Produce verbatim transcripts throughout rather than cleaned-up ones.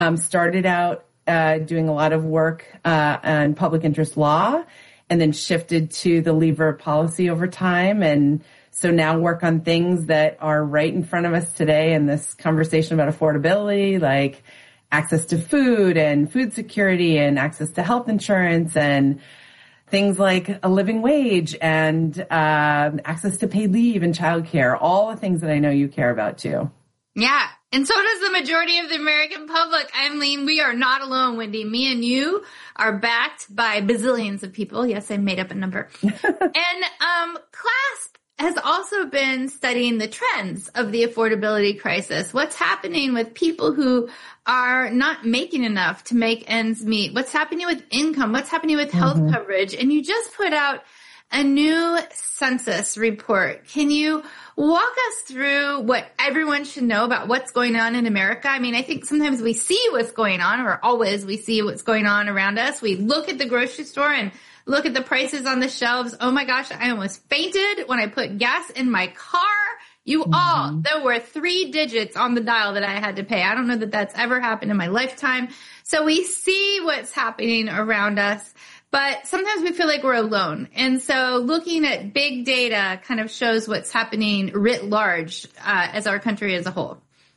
Um, started out uh, doing a lot of work uh, on public interest law, and then shifted to the lever of policy over time. And so now work on things that are right in front of us today in this conversation about affordability, like access to food and food security and access to health insurance and things like a living wage and uh, access to paid leave and childcare, all the things that I know you care about too. Yeah. And so does the majority of the American public. I mean, we are not alone, Wendy. Me and you are backed by bazillions of people. Yes, I made up a number. and um, CLASP has also been studying the trends of the affordability crisis. What's happening with people who are not making enough to make ends meet? What's happening with income? What's happening with health mm-hmm. coverage? And you just put out a new census report. Can you walk us through what everyone should know about what's going on in America? I mean, I think sometimes we see what's going on, or always we see what's going on around us. We look at the grocery store and look at the prices on the shelves. Oh my gosh, I almost fainted when I put gas in my car. You mm-hmm. all, there were three digits on the dial that I had to pay. I don't know that that's ever happened in my lifetime. So we see what's happening around us, but sometimes we feel like we're alone. And so looking at big data kind of shows what's happening writ large uh, as our country as a whole.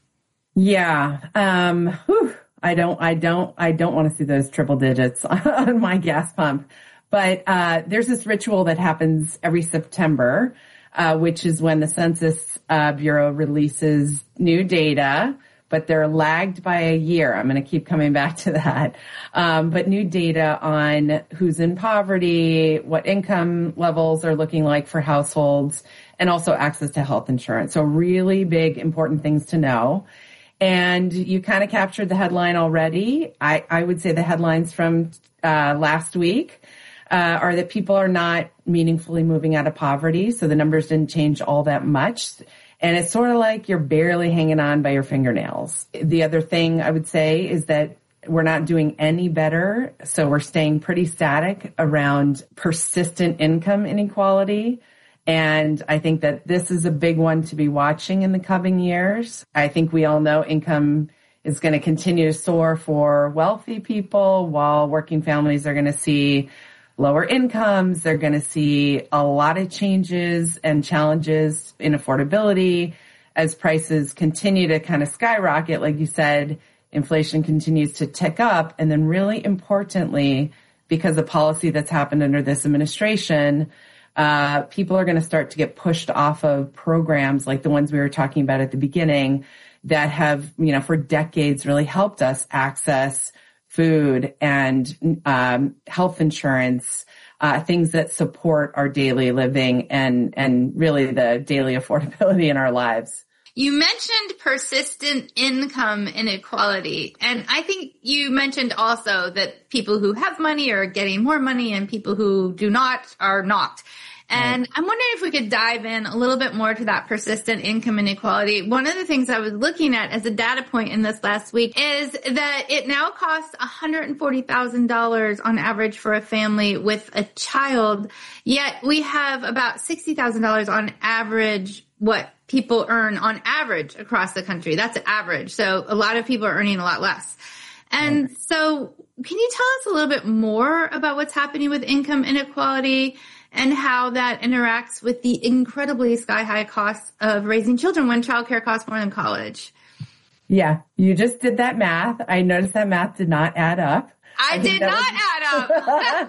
Yeah. Um, whew, I don't, I don't, I don't want to see those triple digits on my gas pump. But uh, there's this ritual that happens every September, uh, which is when the Census uh, Bureau releases new data, but they're lagged by a year. I'm going to keep coming back to that. Um, but new data on who's in poverty, what income levels are looking like for households, and also access to health insurance. So really big, important things to know. And you kind of captured the headline already. I, I would say the headlines from uh, last week Uh, are that people are not meaningfully moving out of poverty. So the numbers didn't change all that much. And it's sort of like you're barely hanging on by your fingernails. The other thing I would say is that we're not doing any better. So we're staying pretty static around persistent income inequality. And I think that this is a big one to be watching in the coming years. I think we all know income is going to continue to soar for wealthy people, while working families are going to see lower incomes. They're going to see a lot of changes and challenges in affordability as prices continue to kind of skyrocket. Like you said, inflation continues to tick up. And then really importantly, because of policy that's happened under this administration, uh, people are going to start to get pushed off of programs like the ones we were talking about at the beginning that have, you know, for decades really helped us access food and um, health insurance, uh, things that support our daily living and and really the daily affordability in our lives. You mentioned persistent income inequality, and I think you mentioned also that people who have money are getting more money and people who do not are not. And right. I'm wondering if we could dive in a little bit more to that persistent income inequality. One of the things I was looking at as a data point in this last week is that it now costs one hundred forty thousand dollars on average for a family with a child, yet we have about sixty thousand dollars on average what people earn on average across the country. That's average. So a lot of people are earning a lot less. And right. so can you tell us a little bit more about what's happening with income inequality and how that interacts with the incredibly sky-high costs of raising children when childcare costs more than college? Yeah, you just did that math. I noticed that math did not add up. I, I did not was, add up.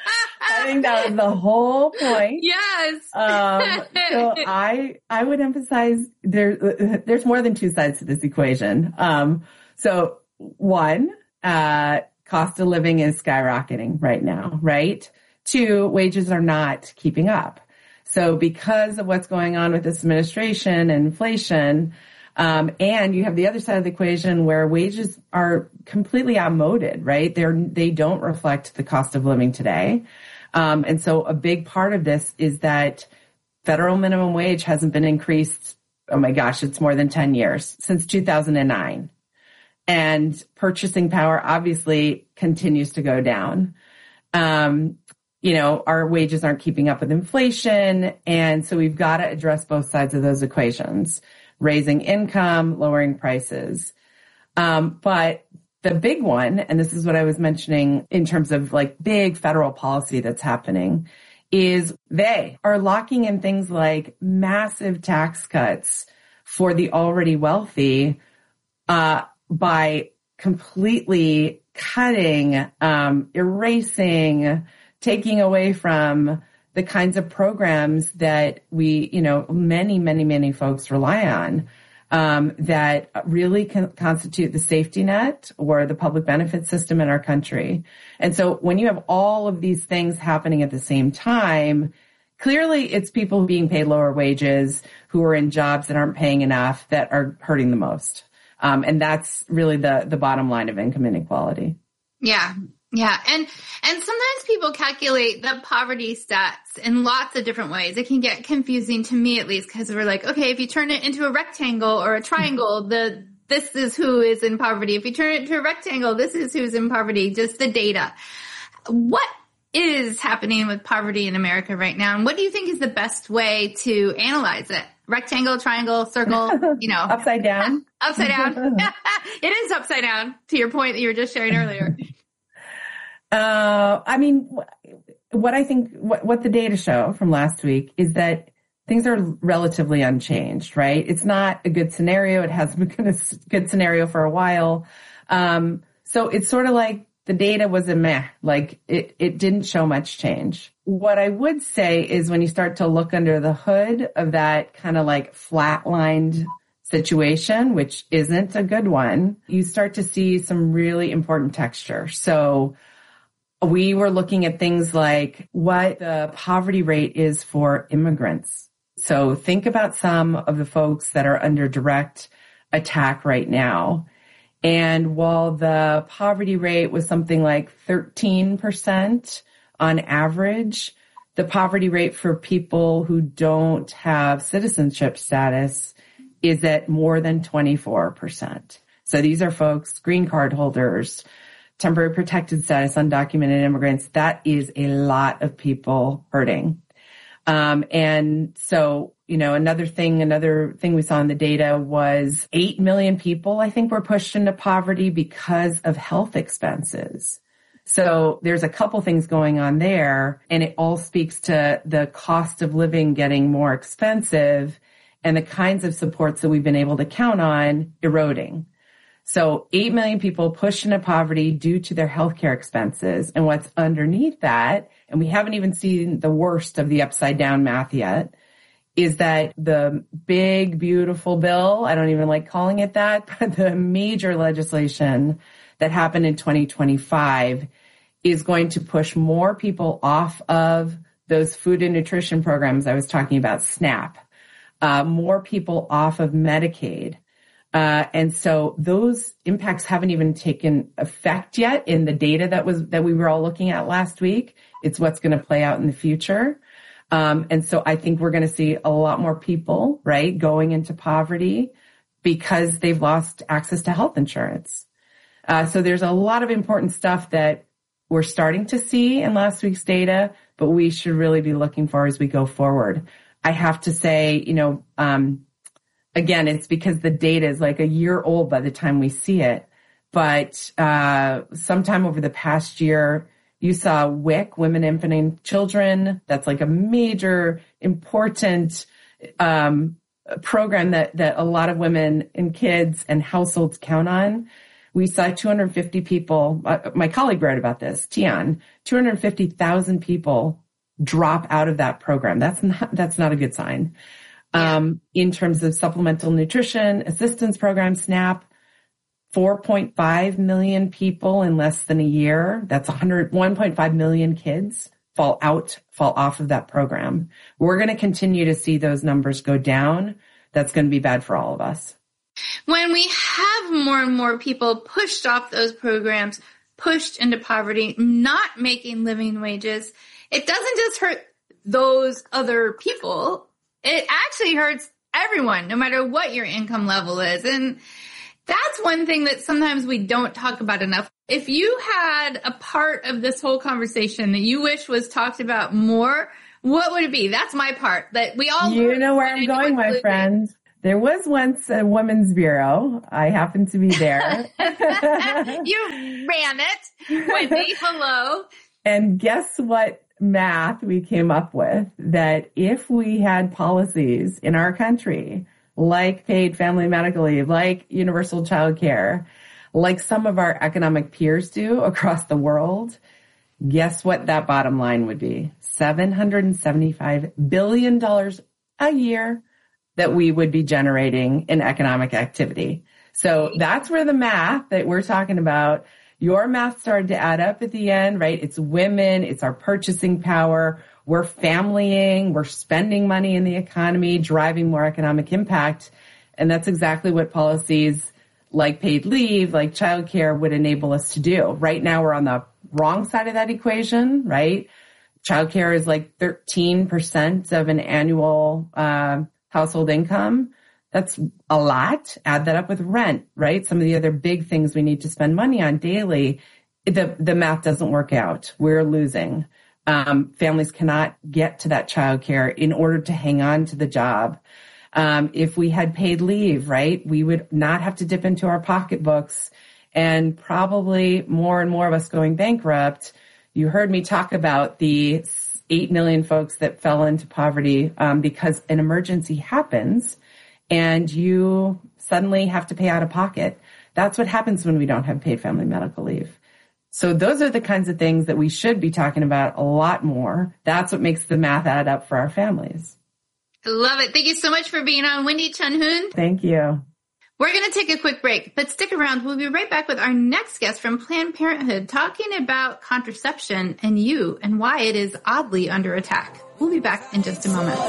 I think that was the whole point. Yes. Um, so I I would emphasize there there's more than two sides to this equation. Um, so one, uh, cost of living is skyrocketing right now, right? Two, wages are not keeping up. So because of what's going on with this administration and inflation, um, and you have the other side of the equation where wages are completely outmoded, right? They're, they don't reflect the cost of living today. Um, and so a big part of this is that federal minimum wage hasn't been increased. Oh my gosh, it's more than ten years, since two thousand nine. And purchasing power obviously continues to go down. Um, You know, our wages aren't keeping up with inflation. And so we've got to address both sides of those equations, raising income, lowering prices. Um, but the big one, and this is what I was mentioning in terms of like big federal policy that's happening, is they are locking in things like massive tax cuts for the already wealthy uh, by completely cutting, um, erasing, taking away from the kinds of programs that we, you know, many, many, many folks rely on, um, that really con- constitute the safety net or the public benefit system in our country. And so when you have all of these things happening at the same time, clearly it's people being paid lower wages who are in jobs that aren't paying enough that are hurting the most. Um, and that's really the, the bottom line of income inequality. Yeah. Yeah. And, and sometimes people calculate the poverty stats in lots of different ways. It can get confusing to me, at least, because we're like, okay, if you turn it into a rectangle or a triangle, the, this is who is in poverty. If you turn it into a rectangle, this is who's in poverty, just the data. What is happening with poverty in America right now? And what do you think is the best way to analyze it? Rectangle, triangle, circle, you know. Upside down. Upside down. It is upside down, to your point that you were just sharing earlier. Uh, I mean, what I think, what, what the data show from last week is that things are relatively unchanged, right? It's not a good scenario. It hasn't been a good scenario for a while. Um, so it's sort of like the data was a meh, like it, it didn't show much change. What I would say is when you start to look under the hood of that kind of like flatlined situation, which isn't a good one, you start to see some really important texture. So we were looking at things like what the poverty rate is for immigrants. So think about some of the folks that are under direct attack right now. And while the poverty rate was something like thirteen percent on average, the poverty rate for people who don't have citizenship status is at more than twenty-four percent. So these are folks, green card holders, temporary protected status, undocumented immigrants. That is a lot of people hurting. Um, and so, you know, another thing, another thing we saw in the data was eight million people, I think, were pushed into poverty because of health expenses. So there's a couple things going on there, and it all speaks to the cost of living getting more expensive and the kinds of supports that we've been able to count on eroding. So eight million people pushed into poverty due to their healthcare expenses. And what's underneath that, and we haven't even seen the worst of the upside down math yet, is that the big, beautiful bill, I don't even like calling it that, but the major legislation that happened in twenty twenty-five is going to push more people off of those food and nutrition programs I was talking about, SNAP, uh, more people off of Medicaid. Uh, and so those impacts haven't even taken effect yet in the data that was, that we were all looking at last week. It's what's going to play out in the future. Um, and so I think we're going to see a lot more people, right, going into poverty because they've lost access to health insurance. Uh, so there's a lot of important stuff that we're starting to see in last week's data, but we should really be looking for as we go forward. I have to say, you know, um, again, it's because the data is like a year old by the time we see it. But uh sometime over the past year, you saw W I C, Women, Infant, and Children. That's like a major, important um program that, that a lot of women and kids and households count on. We saw two hundred fifty people, uh, my colleague wrote about this, Tian, two hundred fifty thousand people drop out of that program. That's not, that's not a good sign. Um, in terms of supplemental nutrition assistance program, SNAP, four point five million people in less than a year. That's one hundred, one point five million kids fall out, fall off of that program. We're going to continue to see those numbers go down. That's going to be bad for all of us. When we have more and more people pushed off those programs, pushed into poverty, not making living wages, it doesn't just hurt those other people. It actually hurts everyone, no matter what your income level is. And that's one thing that sometimes we don't talk about enough. If you had a part of this whole conversation that you wish was talked about more, what would it be? That's my part. That we all You know where I'm going, my friend. There was once a women's bureau. I happened to be there. You ran it. Wendy, hello. And guess what math we came up with? That if we had policies in our country, like paid family medical leave, like universal child care, like some of our economic peers do across the world, guess what that bottom line would be? seven hundred seventy-five billion dollars a year that we would be generating in economic activity. So that's where the math that we're talking about, your math started to add up at the end, right? It's women, it's our purchasing power, we're familying, we're spending money in the economy, driving more economic impact. And that's exactly what policies like paid leave, like childcare would enable us to do. Right now we're on the wrong side of that equation, right? Childcare is like thirteen percent of an annual uh, household income. That's a lot. Add that up with rent, right? Some of the other big things we need to spend money on daily. The, the math doesn't work out. We're losing. Um, families cannot get to that childcare in order to hang on to the job. Um, if we had paid leave, right, we would not have to dip into our pocketbooks, and probably more and more of us going bankrupt. You heard me talk about the eight million folks that fell into poverty um, because an emergency happens and you suddenly have to pay out of pocket. That's what happens when we don't have paid family medical leave. So those are the kinds of things that we should be talking about a lot more. That's what makes the math add up for our families. I love it. Thank you so much for being on, Wendy Chun Hoon. Thank you. We're going to take a quick break, but stick around. We'll be right back with our next guest from Planned Parenthood, talking about contraception and you and why it is oddly under attack. We'll be back in just a moment.